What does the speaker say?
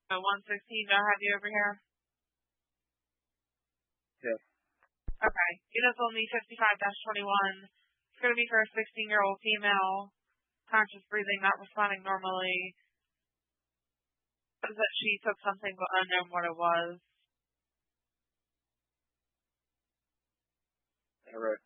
So 116, do I have you over here? Yes. Okay. Units only 55-21. It's going to be for a 16-year-old female, conscious breathing, not responding normally. Says that she took something but unknown what it was. All right.